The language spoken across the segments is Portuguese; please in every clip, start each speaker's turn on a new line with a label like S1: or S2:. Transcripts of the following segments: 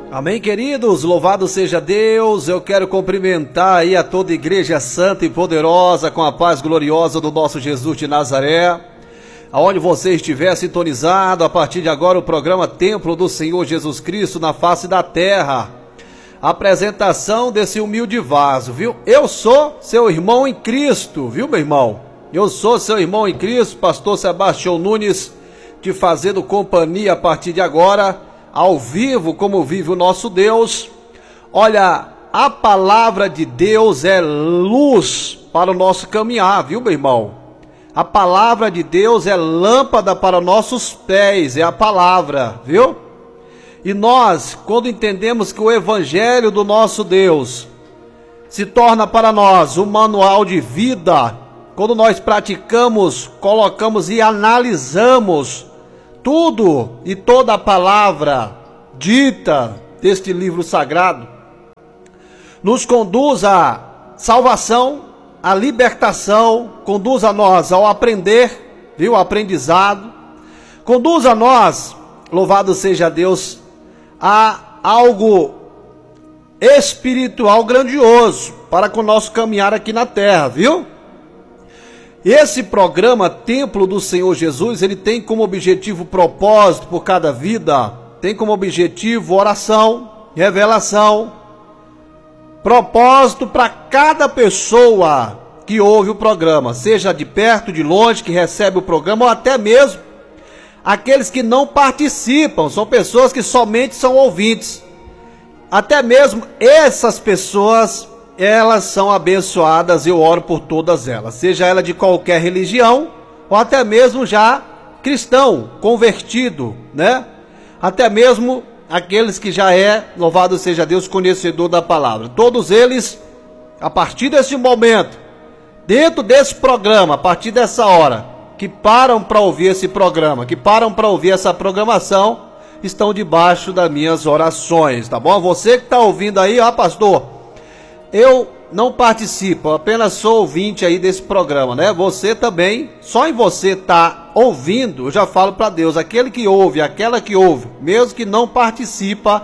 S1: Amém, queridos, louvado seja Deus. Eu quero cumprimentar aí a toda a igreja santa e poderosa com a paz gloriosa do nosso Jesus de Nazaré. Aonde você estiver sintonizado, a partir de agora o programa Templo do Senhor Jesus Cristo na face da terra. Apresentação desse humilde vaso, viu? Eu sou seu irmão em Cristo, viu, meu irmão? Eu sou seu irmão em Cristo, pastor Sebastião Nunes, te fazendo companhia a partir de agora, ao vivo, como vive o nosso Deus. Olha, a palavra de Deus é luz para o nosso caminhar, viu, meu irmão? A palavra de Deus é lâmpada para nossos pés, é a palavra, viu? E nós, quando entendemos que o evangelho do nosso Deus se torna para nós um manual de vida, quando nós praticamos, colocamos e analisamos tudo e toda a palavra dita deste livro sagrado, nos conduz à salvação, à libertação, conduz a nós ao aprender, viu? Aprendizado, conduz a nós, louvado seja Deus, a algo espiritual grandioso para com o nosso caminhar aqui na terra, viu? Esse programa Templo do Senhor Jesus, ele tem como objetivo propósito por cada vida, tem como objetivo oração, revelação, propósito para cada pessoa que ouve o programa, seja de perto, de longe, que recebe o programa, ou até mesmo aqueles que não participam, são pessoas que somente são ouvintes. Até mesmo essas pessoas, elas são abençoadas, eu oro por todas elas, seja ela de qualquer religião, ou até mesmo já cristão, convertido, né? Até mesmo aqueles que já louvado seja Deus, conhecedor da palavra. Todos eles, a partir desse momento, dentro desse programa, a partir dessa hora, que param para ouvir esse programa, que param para ouvir essa programação, estão debaixo das minhas orações, tá bom? Você que está ouvindo aí, pastor, eu não participo, apenas sou ouvinte aí desse programa, né? Você também, só em você tá ouvindo, eu já falo para Deus, aquele que ouve, aquela que ouve, mesmo que não participa,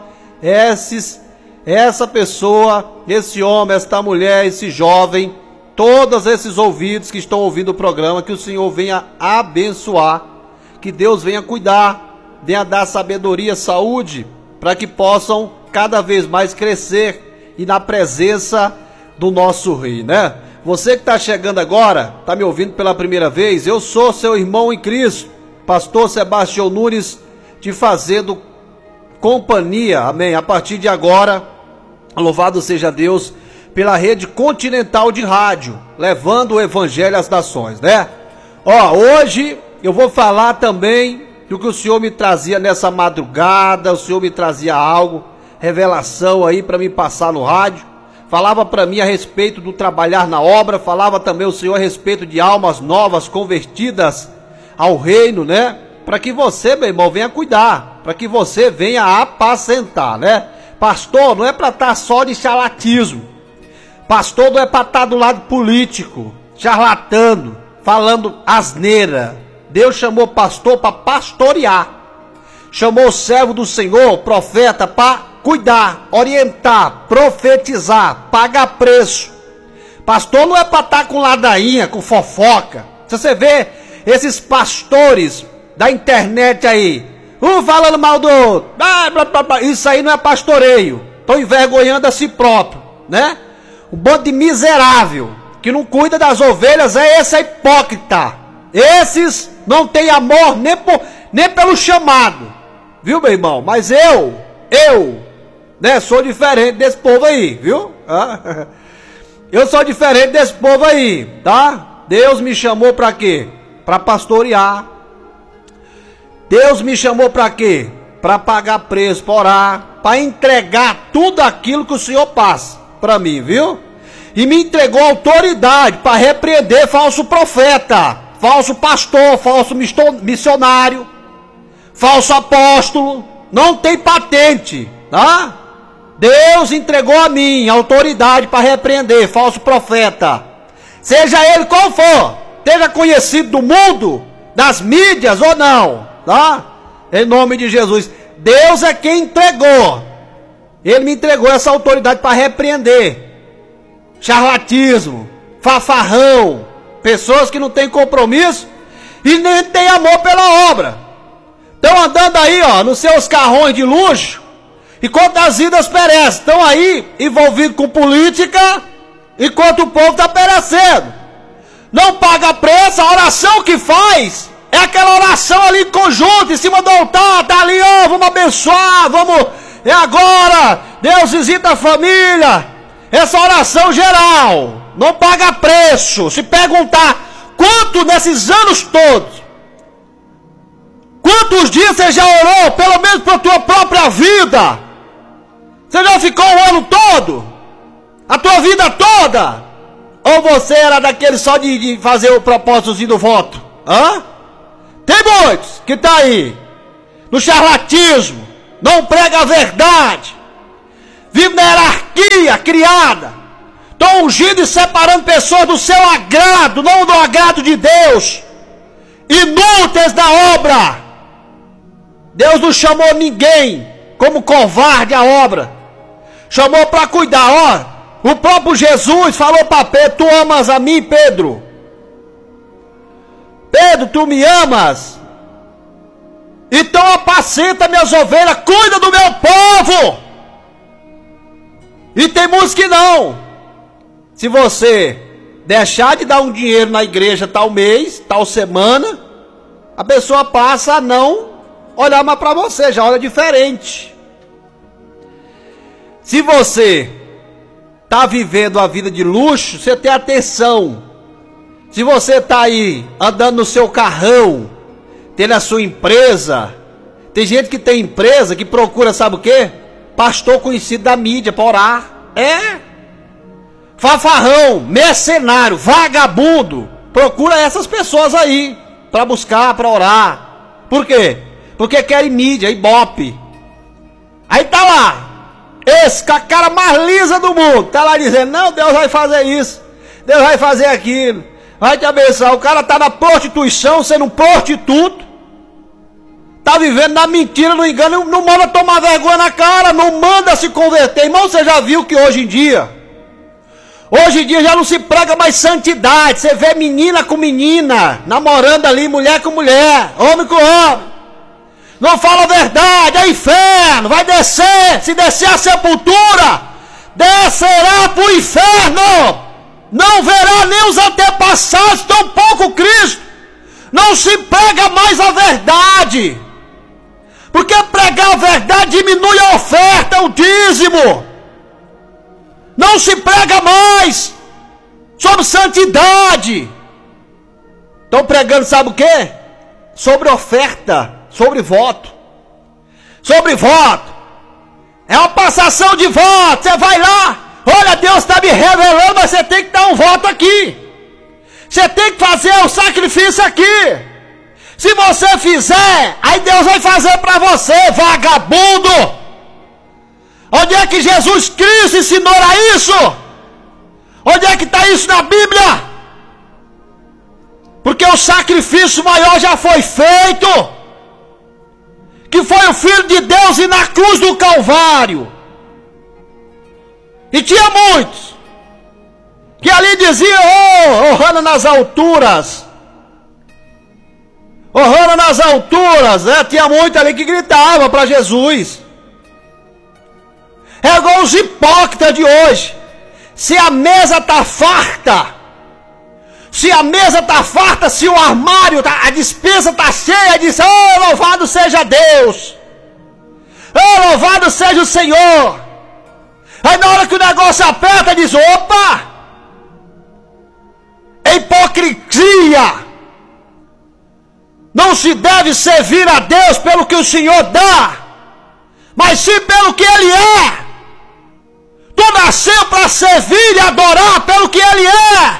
S1: essa pessoa, esse homem, esta mulher, esse jovem, todos esses ouvidos que estão ouvindo o programa, que o Senhor venha abençoar, que Deus venha cuidar, venha dar sabedoria, saúde, para que possam cada vez mais crescer e na presença do nosso Rei, né? Você que está chegando agora, está me ouvindo pela primeira vez, eu sou seu irmão em Cristo, pastor Sebastião Nunes, te fazendo companhia, amém? A partir de agora, louvado seja Deus, pela rede continental de rádio, levando o evangelho às nações, né? Hoje eu vou falar também do que o Senhor me trazia nessa madrugada, o Senhor me trazia algo, revelação aí para me passar no rádio, falava para mim a respeito do trabalhar na obra, falava também o Senhor a respeito de almas novas convertidas ao reino, né? Para que você, meu irmão, venha cuidar, para que você venha apacentar, né? Pastor, não é para estar só de charlatismo. Pastor não é para estar do lado político, charlatando, falando asneira. Deus chamou pastor para pastorear. Chamou o servo do Senhor, o profeta, para cuidar, orientar, profetizar, pagar preço. Pastor não é para estar com ladainha, com fofoca. Se você vê esses pastores da internet aí, falando mal do outro, isso aí não é pastoreio. Estão envergonhando a si próprio, né? Um bando de miserável que não cuida das ovelhas, esse é hipócrita. Esses não tem amor nem pelo chamado, viu, meu irmão? Mas eu, né, sou diferente desse povo aí, viu? Eu sou diferente desse povo aí, tá? Deus me chamou para quê? Para pastorear. Deus me chamou para quê? Para pagar preço, para orar, para entregar tudo aquilo que o Senhor passa para mim, viu? E me entregou autoridade para repreender falso profeta, falso pastor, falso missionário, falso apóstolo. Não tem patente, tá? Deus entregou a mim autoridade para repreender falso profeta, seja ele qual for, seja conhecido do mundo, das mídias ou não, tá? Em nome de Jesus. Deus é quem entregou Ele me entregou essa autoridade para repreender charlatismo, fafarrão, pessoas que não têm compromisso e nem têm amor pela obra. Estão andando aí, ó, nos seus carrões de luxo, enquanto as vidas perecem. Estão aí envolvidos com política, enquanto o povo está perecendo. Não paga preço, a oração que faz é aquela oração ali em conjunto, em cima do altar, tá ali, ó, vamos abençoar, vamos, é agora, Deus visita a família. Essa oração geral, não paga preço. Se perguntar quanto nesses anos todos, quantos dias você já orou, pelo menos para a tua própria vida? Você já ficou o ano todo? A tua vida toda? Ou você era daquele só de fazer o propósitozinho do voto? Hã? Tem muitos que tá aí no charlatismo, não prega a verdade, vive na hierarquia criada, estão ungindo e separando pessoas do seu agrado, não do agrado de Deus, inúteis da obra. Deus não chamou ninguém como covarde à obra, chamou para cuidar. Ó, o próprio Jesus falou para Pedro: tu amas a mim, Pedro? Pedro, tu me amas? Então apacenta minhas ovelhas, cuida do meu povo. E tem muitos que não. Se você deixar de dar um dinheiro na igreja tal mês, tal semana, a pessoa passa a não olhar mais para você, já olha diferente. Se você está vivendo a vida de luxo, você tem atenção. Se você está aí andando no seu carrão, tendo a sua empresa, tem gente que tem empresa que procura, sabe o quê? Pastor conhecido da mídia para orar. É fafarrão, mercenário, vagabundo, procura essas pessoas aí para buscar, para orar. Por quê? Porque querem mídia, ibope. Aí tá lá esse com a cara mais lisa do mundo, tá lá dizendo: não, Deus vai fazer isso, Deus vai fazer aquilo, vai te abençoar. O cara tá na prostituição, sendo um prostituto, tá vivendo na mentira, no engano, não manda tomar vergonha na cara, não manda se converter. Irmão, você já viu que hoje em dia já não se prega mais santidade. Você vê menina com menina, namorando ali, mulher com mulher, homem com homem. Não fala a verdade, é inferno, vai descer. Se descer a sepultura, descerá para o inferno. Não verá nem os antepassados, tampouco Cristo. Não se prega mais a verdade, porque pregar a verdade diminui a oferta, o dízimo. Não se prega mais sobre santidade. Estão pregando, sabe o quê? Sobre oferta, sobre voto. Sobre voto. É uma passação de voto. Você vai lá, olha, Deus está me revelando, mas você tem que dar um voto aqui. Você tem que fazer o sacrifício aqui. Se você fizer, aí Deus vai fazer para você, vagabundo. Onde é que Jesus Cristo ensinou a isso? Onde é que está isso na Bíblia? Porque o sacrifício maior já foi feito, que foi o Filho de Deus e na cruz do Calvário. E tinha muitos que ali diziam: oh, Hosana nas alturas, Hosana nas alturas, né? Tinha muito ali que gritava para Jesus. É igual os hipócritas de hoje. Se a mesa está farta, se o armário, a despensa está cheia, diz: oh, louvado seja Deus, oh, louvado seja o Senhor. Aí na hora que o negócio aperta, diz: opa, é hipocrisia. Não se deve servir a Deus pelo que o Senhor dá, mas sim pelo que Ele é. Tu nasceu para servir e adorar pelo que Ele é.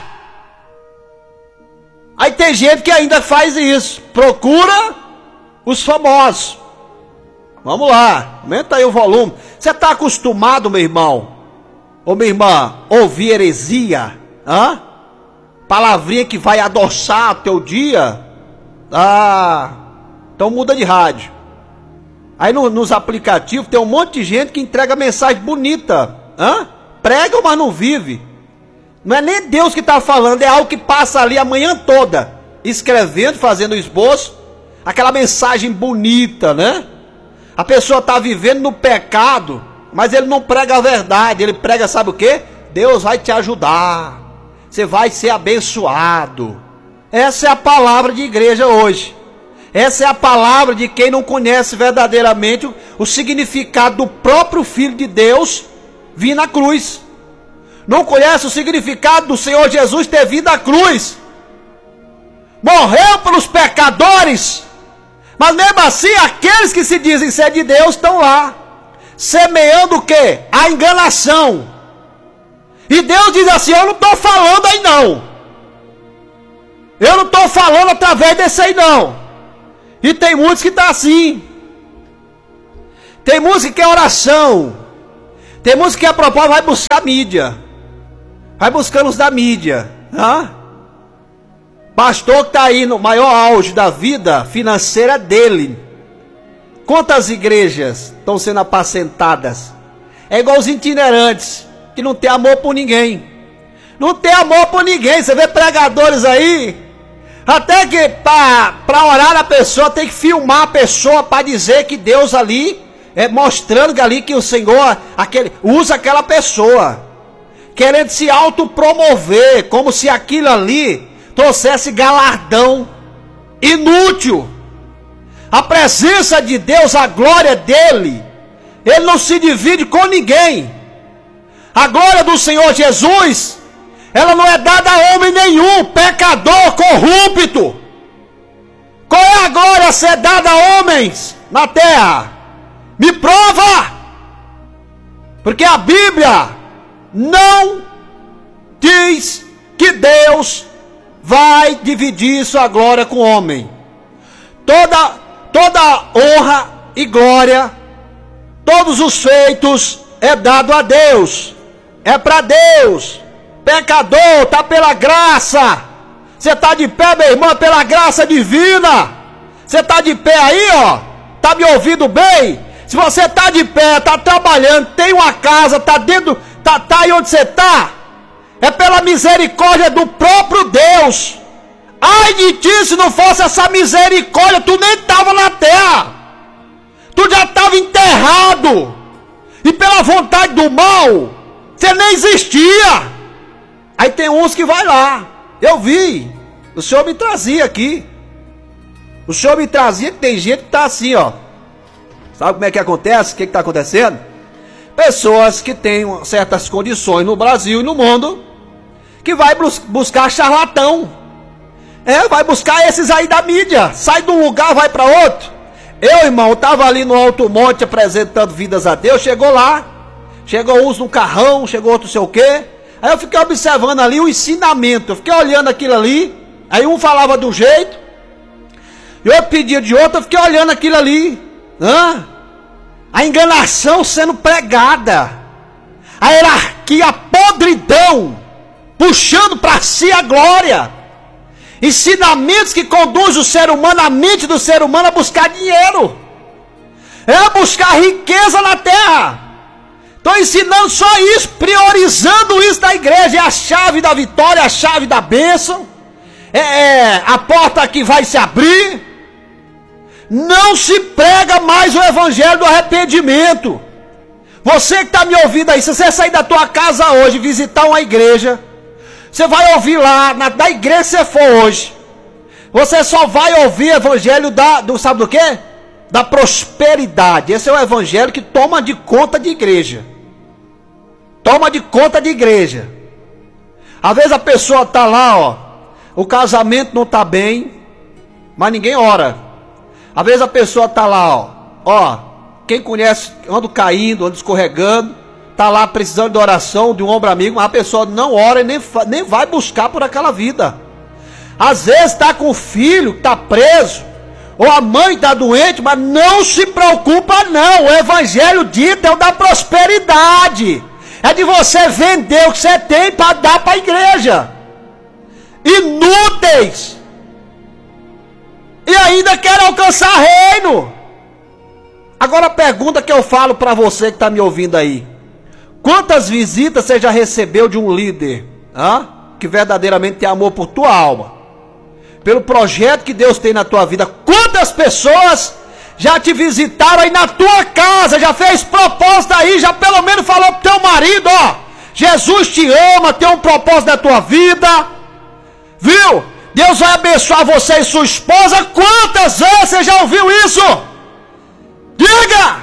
S1: Aí tem gente que ainda faz isso, procura os famosos. Vamos lá, aumenta aí o volume. Você está acostumado, meu irmão ou minha irmã, ouvir heresia? Hã? Palavrinha que vai adoçar o teu dia? Ah, então muda de rádio. Aí nos aplicativos tem um monte de gente que entrega mensagem bonita. Prega, mas não vive. Não é nem Deus que está falando, é algo que passa ali a manhã toda, escrevendo, fazendo esboço. Aquela mensagem bonita, né? A pessoa está vivendo no pecado, mas ele não prega a verdade. Ele prega, sabe o quê? Deus vai te ajudar. Você vai ser abençoado. Essa é a palavra de igreja hoje. Essa é a palavra de quem não conhece verdadeiramente o significado do próprio Filho de Deus vir na cruz. Não conhece o significado do Senhor Jesus ter vindo à cruz. Morreu pelos pecadores. Mas mesmo assim, aqueles que se dizem ser de Deus estão lá, semeando o quê? A enganação. E Deus diz assim: eu não estou falando aí não. Eu não estou falando através desse aí não. E tem muitos que estão assim. Tem muitos que quer oração. Tem muitos que quer propósito, vai buscar mídia. Vai buscando os da mídia. Pastor que está aí no maior auge da vida financeira dele. Quantas igrejas estão sendo apacentadas? É igual os itinerantes, que não tem amor por ninguém. Não tem amor por ninguém. Você vê pregadores aí, até que para orar a pessoa tem que filmar a pessoa para dizer que Deus ali, mostrando ali que o Senhor usa aquela pessoa, querendo se autopromover, como se aquilo ali trouxesse galardão. Inútil. A presença de Deus, a glória dele, ele não se divide com ninguém. A glória do Senhor Jesus, ela não é dada a homem nenhum, pecador, corrupto. Qual é a glória a ser dada a homens na terra? Me prova! Porque a Bíblia não diz que Deus vai dividir sua glória com o homem. Toda honra e glória, todos os feitos é dado a Deus. É para Deus. Pecador, está pela graça. Você está de pé, meu irmão, pela graça divina. Você está de pé aí, ó. Está me ouvindo bem? Se você está de pé, está trabalhando, tem uma casa, está dentro, tá aí onde você está, é pela misericórdia do próprio Deus. Ai de ti, se não fosse essa misericórdia, tu nem estava na terra. Tu já estava enterrado. E pela vontade do mal, você nem existia. Aí tem uns que vai lá. Eu vi. O Senhor me trazia aqui. O Senhor me trazia que tem gente que está assim, ó. Sabe como é que acontece? O que está acontecendo? Pessoas que têm certas condições no Brasil e no mundo, que vai buscar charlatão. Vai buscar esses aí da mídia. Sai de um lugar, vai para outro. Eu, irmão, estava ali no Alto Monte apresentando vidas a Deus. Chegou lá. Chegou uns no carrão, chegou outro não sei o quê. Aí eu fiquei observando ali o ensinamento. Eu fiquei olhando aquilo ali. Aí um falava de um jeito, e outro pedia de outro. Eu fiquei olhando aquilo ali. A enganação sendo pregada. A hierarquia, a podridão, puxando para si a glória. Ensinamentos que conduzem o ser humano, a mente do ser humano, a buscar dinheiro. A buscar riqueza na terra. Estou ensinando só isso, priorizando isso da igreja. É a chave da vitória, a chave da bênção. A porta que vai se abrir. Não se prega mais o evangelho do arrependimento. Você que está me ouvindo aí, se você sair da tua casa hoje, visitar uma igreja, você vai ouvir lá, da igreja que você for hoje, você só vai ouvir evangelho sabe do quê? Da prosperidade. Esse é o evangelho que toma de conta de igreja. Toma de conta de igreja. Às vezes a pessoa está lá, ó, o casamento não está bem, mas ninguém ora. Às vezes a pessoa está lá, ó, quem conhece, anda caindo, anda escorregando, está lá precisando de oração, de um ombro amigo, mas a pessoa não ora e nem vai buscar por aquela vida. Às vezes está com o filho que está preso, ou a mãe está doente, mas não se preocupa não. O evangelho dito é o da prosperidade. É de você vender o que você tem para dar para a igreja. Inúteis. E ainda quer alcançar reino. Agora a pergunta que eu falo para você que está me ouvindo aí: quantas visitas você já recebeu de um líder que verdadeiramente tem amor por tua alma, pelo projeto que Deus tem na tua vida? Quantas pessoas já te visitaram aí na tua casa, já fez proposta aí, já pelo menos falou pro teu marido, Jesus te ama, tem um propósito na tua vida, viu? Deus vai abençoar você e sua esposa. Quantas vezes você já ouviu isso? Diga!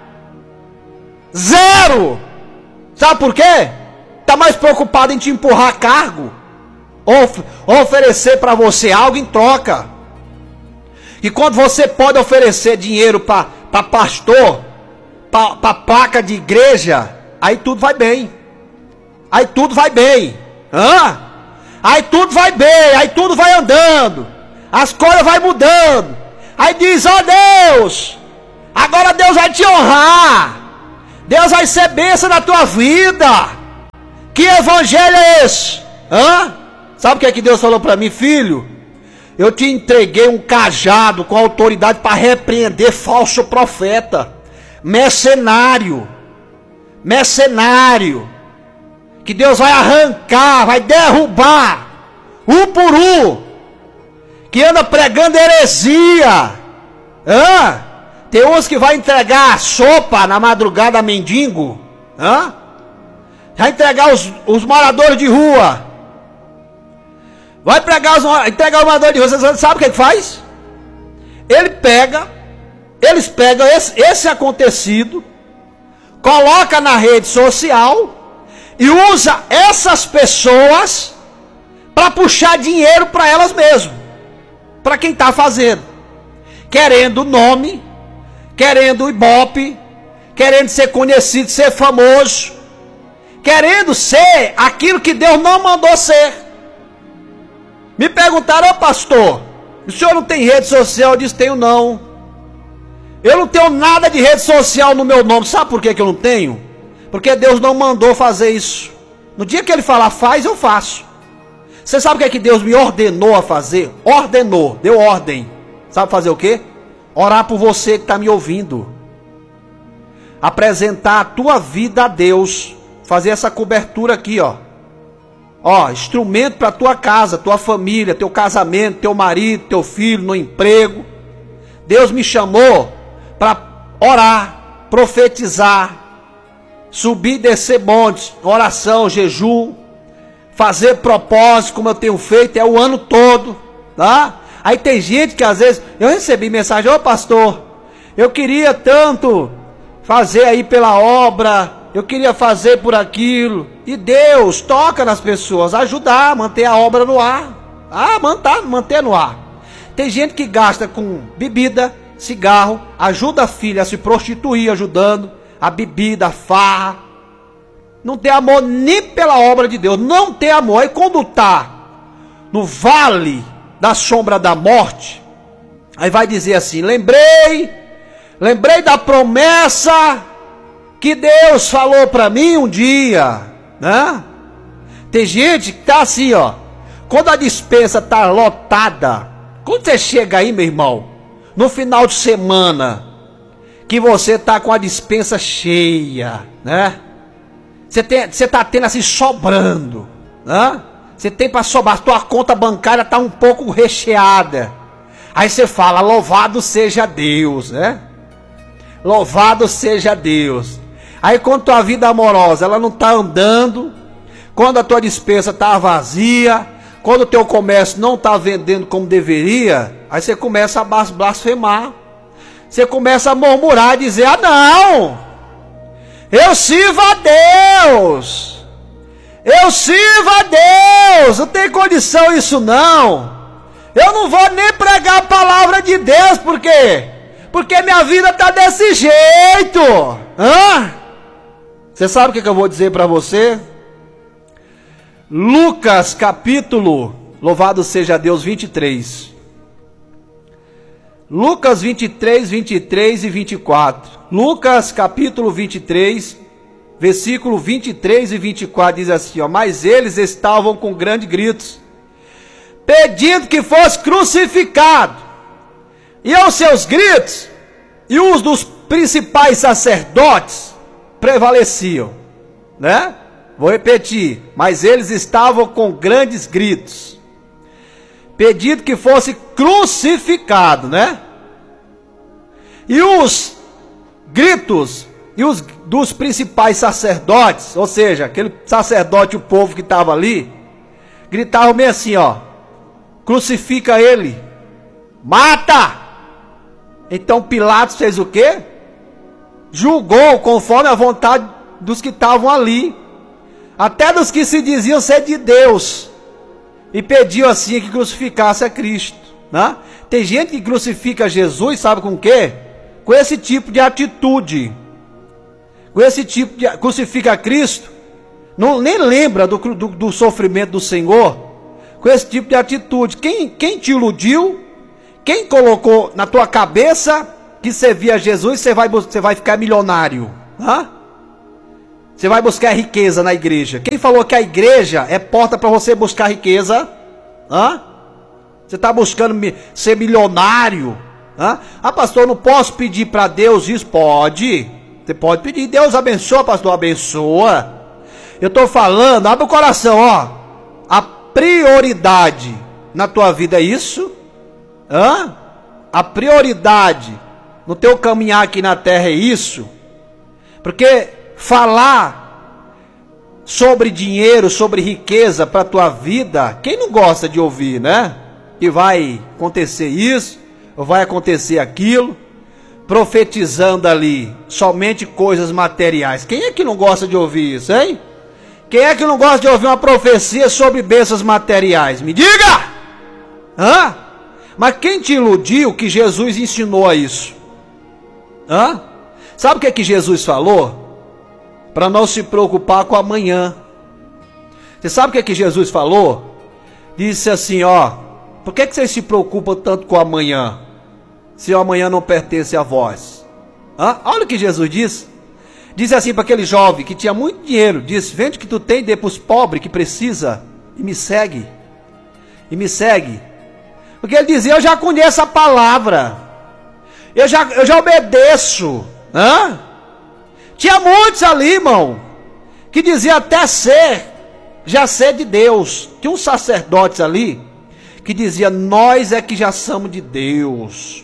S1: Zero! Sabe por quê? Está mais preocupado em te empurrar cargo, ou oferecer para você algo em troca. E quando você pode oferecer dinheiro para pastor, para placa de igreja, aí tudo vai bem. Aí tudo vai bem. Aí tudo vai bem, aí tudo vai andando. As coisas vai mudando. Aí diz: ó Deus, agora Deus vai te honrar. Deus vai ser bênção na tua vida. Que evangelho é esse? Sabe o que é que Deus falou para mim? Filho, eu te entreguei um cajado com autoridade para repreender falso profeta, mercenário, que Deus vai arrancar, vai derrubar, um por um, que anda pregando heresia. Tem uns que vai entregar sopa na madrugada a mendigo, vai entregar os moradores de rua, vai entregar os moradores de rua. Você sabe o que faz? Eles pegam esse acontecido, coloca na rede social e usa essas pessoas para puxar dinheiro para elas mesmas, para quem está fazendo, querendo nome, querendo ibope, querendo ser conhecido, ser famoso, querendo ser aquilo que Deus não mandou ser. Me perguntaram: pastor, o senhor não tem rede social? Eu disse: tenho não. Eu não tenho nada de rede social no meu nome. Sabe por que eu não tenho? Porque Deus não mandou fazer isso. No dia que Ele falar faz, eu faço. Você sabe o que Deus me ordenou a fazer? Ordenou, deu ordem. Sabe fazer o quê? Orar por você que está me ouvindo. Apresentar a tua vida a Deus. Fazer essa cobertura aqui, instrumento para tua casa, tua família, teu casamento, teu marido, teu filho, no emprego. Deus me chamou para orar, profetizar, subir e descer montes, oração, jejum, fazer propósito, como eu tenho feito, o ano todo, tá? Aí tem gente que às vezes, eu recebi mensagem: ô pastor, eu queria tanto fazer aí pela obra, eu queria fazer por aquilo. E Deus toca nas pessoas, ajudar, manter a obra no ar, manter no ar. Tem gente que gasta com bebida, cigarro, ajuda a filha a se prostituir, ajudando, a bebida, a farra. Não tem amor nem pela obra de Deus, não tem amor. Aí quando está no vale da sombra da morte, aí vai dizer assim: lembrei da promessa que Deus falou para mim um dia, né? Tem gente que tá assim, quando a despensa tá lotada, quando você chega aí, meu irmão, no final de semana, que você tá com a despensa cheia, né? Você tá tendo assim, sobrando, né? Você tem para sobrar, tua conta bancária tá um pouco recheada. Aí você fala: louvado seja Deus, né? Louvado seja Deus. Aí quando tua vida amorosa, ela não tá andando, quando a tua despensa tá vazia, quando o teu comércio não tá vendendo como deveria, aí você começa a blasfemar. Você começa a murmurar, dizer: não, eu sirvo a Deus, não tem condição isso não, eu não vou nem pregar a palavra de Deus, por quê? Porque minha vida está desse jeito. Você sabe o que eu vou dizer para você? Lucas capítulo, louvado seja Deus, 23. Lucas 23, 23 e 24. Lucas capítulo 23, versículo 23 e 24 diz assim: mas eles estavam com grandes gritos, pedindo que fosse crucificado. E aos seus gritos, e os dos principais sacerdotes prevaleciam, né? Vou repetir, mas eles estavam com grandes gritos, pedindo que fosse crucificado, né? E os gritos dos principais sacerdotes, ou seja, aquele sacerdote, o povo que estava ali, gritavam meio assim, ó: crucifica ele, mata! Então Pilatos fez o quê? Julgou conforme a vontade dos que estavam ali, até dos que se diziam ser de Deus, e pediu assim que crucificasse a Cristo, né? Tem gente que crucifica Jesus, sabe com o quê? Com esse tipo de atitude, com esse tipo de... crucifica a Cristo, não, nem lembra do sofrimento do Senhor, com esse tipo de atitude. Quem te iludiu, quem colocou na tua cabeça que você via Jesus, você vai ficar milionário, né? Você vai buscar riqueza na igreja. Quem falou que a igreja é porta para você buscar riqueza? Hã? Você está buscando ser milionário? Hã? Ah, pastor, eu não posso pedir para Deus isso? Pode. Você pode pedir. Deus abençoa, pastor, abençoa. Eu estou falando, abre o coração, ó. A prioridade na tua vida é isso? Hã? A prioridade no teu caminhar aqui na terra é isso? Porque falar sobre dinheiro, sobre riqueza para a tua vida, quem não gosta de ouvir, né? Que vai acontecer isso, ou vai acontecer aquilo, profetizando ali somente coisas materiais. Quem é que não gosta de ouvir isso, hein? Quem é que não gosta de ouvir uma profecia sobre bênçãos materiais? Me diga! Hã? Mas quem te iludiu que Jesus ensinou a isso? Hã? Sabe o que é que Jesus falou? Para não se preocupar com amanhã. Você sabe o que é que Jesus falou? Disse assim, ó: por que vocês se preocupam tanto com amanhã, se o amanhã não pertence a vós? Hã? Olha o que Jesus disse. Disse assim para aquele jovem que tinha muito dinheiro: disse, vende o que tu tem, dê para os pobres que precisa, e me segue. E me segue. Porque ele dizia: eu já conheço a palavra, eu já obedeço. Hã? Tinha muitos ali, irmão, que dizia até já ser de Deus. Tinha uns sacerdotes ali que dizia: nós é que já somos de Deus.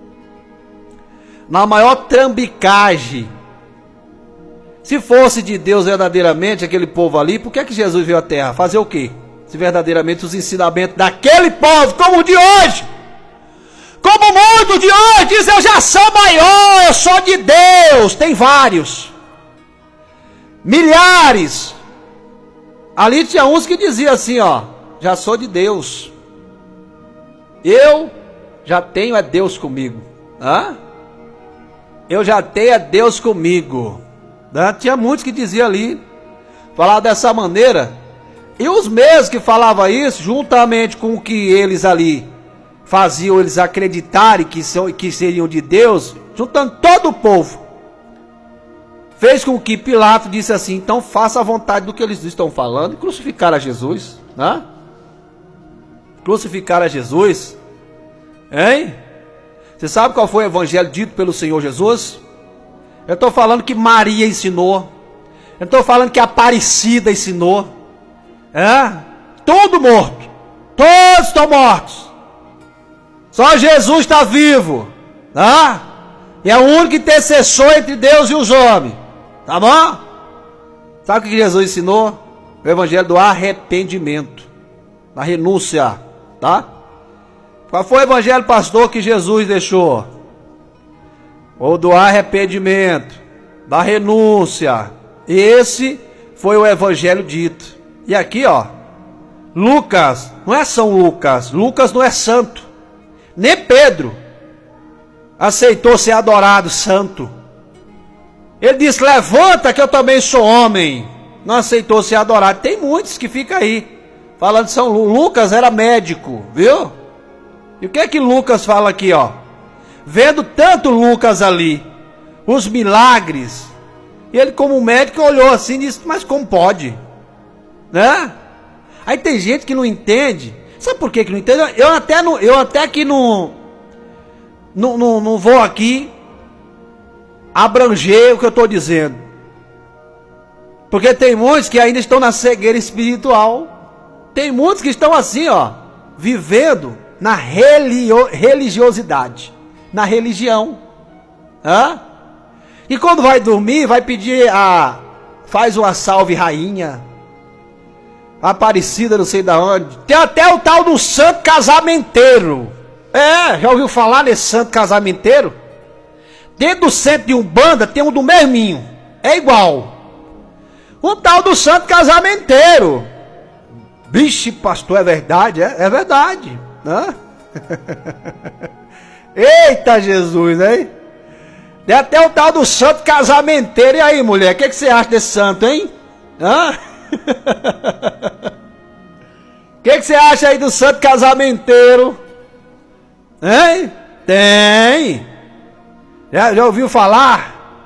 S1: Na maior trambicagem. Se fosse de Deus verdadeiramente aquele povo ali, por que é que Jesus veio à terra? Fazer o quê? Se verdadeiramente os ensinamentos daquele povo, como o de hoje, como muitos de hoje, diz: eu já sou maior, eu sou de Deus. Tem vários, milhares. Ali tinha uns que diziam assim, ó: já sou de Deus, eu já tenho Deus comigo. Hã? Eu já tenho Deus comigo. Tinha muitos que diziam ali, falavam dessa maneira. E os mesmos que falavam isso, juntamente com o que eles ali faziam eles acreditarem que seriam de Deus, juntando todo o povo, fez com que Pilatos disse assim: então faça a vontade do que eles estão falando, e crucificaram a Jesus, né? Crucificaram a Jesus, hein? Você sabe qual foi o evangelho dito pelo Senhor Jesus? Eu estou falando que Maria ensinou, eu estou falando que Aparecida ensinou, tudo morto, todos estão mortos, só Jesus está vivo, e é o único intercessor entre Deus e os homens, tá bom? Sabe o que Jesus ensinou? O evangelho do arrependimento, da renúncia, tá? Qual foi o evangelho, pastor, que Jesus deixou? Ou do arrependimento, da renúncia. Esse foi o evangelho dito. E aqui, ó, Lucas, não é São Lucas, Lucas não é santo, nem Pedro aceitou ser adorado santo. Ele disse: levanta que eu também sou homem. Não aceitou ser adorado. Tem muitos que ficam aí falando de São Lucas era médico, viu? E o que é que Lucas fala aqui, ó? Vendo tanto Lucas ali, os milagres, ele como médico olhou assim e disse: mas como pode? Né? Aí tem gente que não entende. Sabe por que não entende? Eu até que não vou aqui abranger o que eu estou dizendo. Porque tem muitos que ainda estão na cegueira espiritual. Tem muitos que estão assim, ó, vivendo na religiosidade, na religião. E quando vai dormir, vai pedir faz uma salve rainha, Aparecida, não sei da onde. Tem até o tal do santo casamenteiro. Já ouviu falar nesse santo casamenteiro? Dentro do centro de Umbanda tem um do mesminho. É igual. O tal do santo casamenteiro. Vixe, pastor, é verdade? É verdade. Eita Jesus, hein? Tem até o tal do santo casamenteiro. E aí, mulher, o que você acha desse santo, hein? O que você acha aí do santo casamenteiro? Hein? Tem. Já ouviu falar?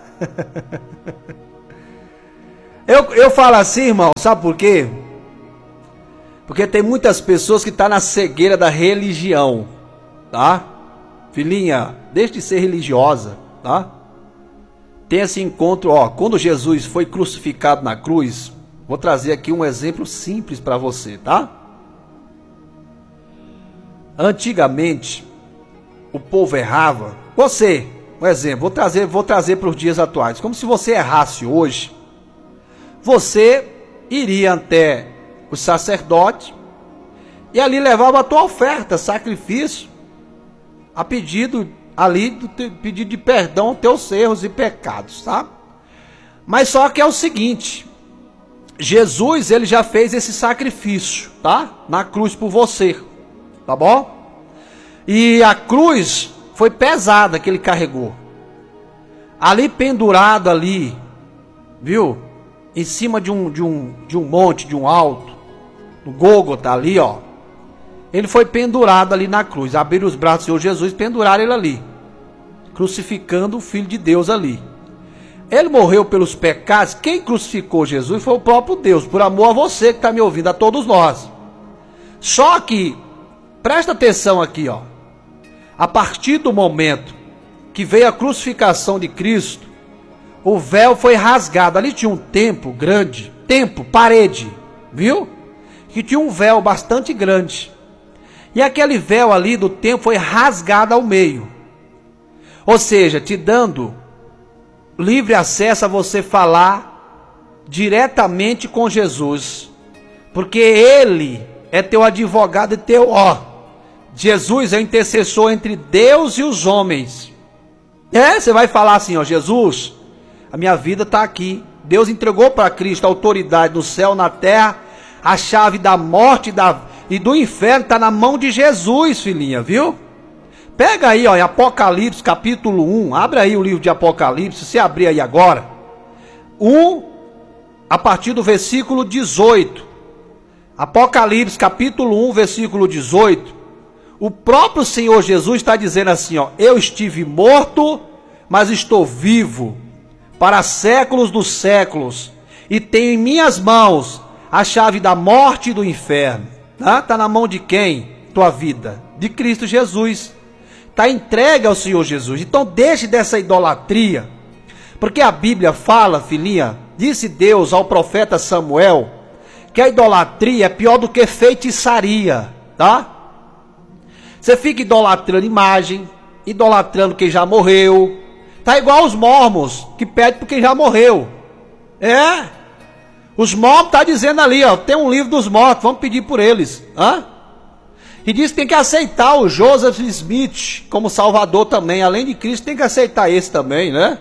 S1: Eu falo assim, irmão, sabe por quê? Porque tem muitas pessoas que estão na cegueira da religião, tá? Filhinha, deixe de ser religiosa, tá? Tem esse encontro, ó, quando Jesus foi crucificado na cruz, vou trazer aqui um exemplo simples para você, tá? Antigamente, o povo errava. Você, um exemplo, vou trazer para os dias atuais. Como se você errasse hoje, você iria até o sacerdote e ali levava a tua oferta, sacrifício, a pedido ali, pedido de perdão aos teus erros e pecados, tá? Mas só que é o seguinte, Jesus, ele já fez esse sacrifício, tá? Na cruz por você, tá bom? E a cruz foi pesada que ele carregou. Ali pendurado ali, viu? Em cima de um monte, de um alto, no Gólgota ali, ó. Ele foi pendurado ali na cruz. Abriram os braços do Senhor Jesus, penduraram ele ali, crucificando o Filho de Deus ali. Ele morreu pelos pecados. Quem crucificou Jesus foi o próprio Deus, por amor a você que está me ouvindo, a todos nós. Só que, presta atenção aqui, ó. A partir do momento que veio a crucificação de Cristo, o véu foi rasgado. Ali tinha um templo grande, parede, viu? Que tinha um véu bastante grande. E aquele véu ali do templo foi rasgado ao meio. Ou seja, te dando livre acesso a você falar diretamente com Jesus. Porque Ele é teu advogado e teu, Jesus é o intercessor entre Deus e os homens. Você vai falar assim, Jesus, a minha vida está aqui. Deus entregou para Cristo a autoridade no céu, na terra. A chave da morte e do inferno está na mão de Jesus, filhinha, viu? Pega aí, em Apocalipse, capítulo 1. Abre aí o livro de Apocalipse, se abrir aí agora. 1, a partir do versículo 18. Apocalipse, capítulo 1, versículo 18. O próprio Senhor Jesus está dizendo assim, eu estive morto, mas estou vivo para séculos dos séculos, e tenho em minhas mãos a chave da morte e do inferno. Está na mão de quem? Tua vida. De Cristo Jesus. Está entregue ao Senhor Jesus. Então deixe dessa idolatria, porque a Bíblia fala, filhinha, disse Deus ao profeta Samuel, que a idolatria é pior do que feitiçaria, tá? Você fica idolatrando imagem, idolatrando quem já morreu. Tá igual os mormons, que pedem por quem já morreu. Os mormons tá dizendo ali, tem um livro dos mortos, vamos pedir por eles. E diz que tem que aceitar o Joseph Smith como salvador também. Além de Cristo, tem que aceitar esse também, né?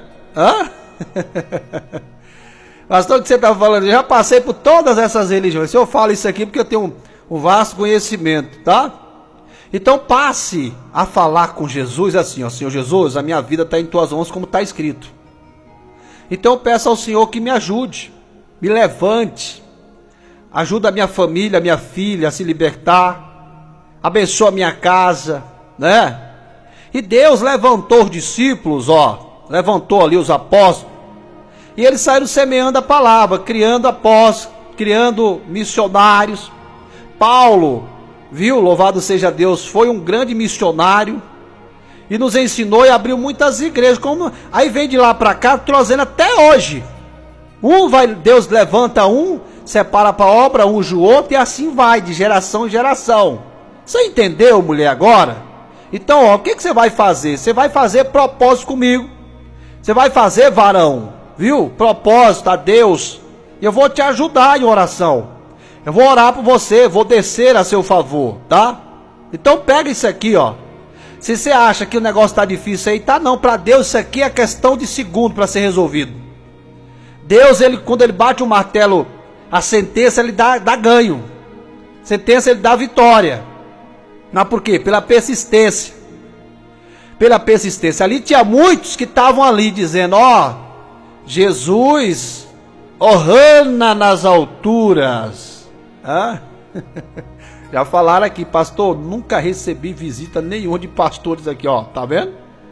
S1: Pastor, o que você está falando? Eu já passei por todas essas religiões. Se eu falo isso aqui, porque eu tenho um vasto conhecimento, tá? Então passe a falar com Jesus assim, Senhor Jesus, a minha vida está em tuas mãos como está escrito. Então eu peço ao Senhor que me ajude, me levante, ajuda a minha família, a minha filha a se libertar, abençoa a minha casa, né? E Deus levantou os discípulos, levantou ali os apóstolos, e eles saíram semeando a palavra, criando apóstolos, criando missionários. Paulo, viu, louvado seja Deus, foi um grande missionário, e nos ensinou e abriu muitas igrejas. Aí vem de lá para cá, trazendo até hoje. Deus levanta um, separa para a obra, unge o outro, e assim vai, de geração em geração. Você entendeu, mulher, agora? Então, ó, o que você vai fazer? Você vai fazer propósito comigo. Você vai fazer, varão, viu? Propósito a Deus. E eu vou te ajudar em oração. Eu vou orar por você, vou descer a seu favor, tá? Então pega isso aqui, ó. Se você acha que o negócio tá difícil aí, tá não. Para Deus isso aqui é questão de segundo para ser resolvido. Deus, quando ele bate o martelo, a sentença ele dá ganho. Sentença ele dá vitória. Mas por quê? Pela persistência. Pela persistência. Ali tinha muitos que estavam ali dizendo, ó, Jesus, Ohana nas alturas. Ah? Já falaram aqui, pastor, nunca recebi visita nenhuma de pastores aqui, ó, tá vendo?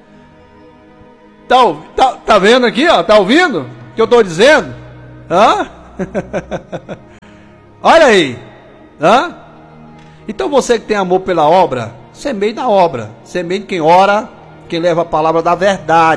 S1: Tá vendo aqui, ó, tá ouvindo o que eu tô dizendo? Hã? Olha aí, hã? Então você que tem amor pela obra, semeie na obra, semeie quem ora, quem leva a palavra da verdade.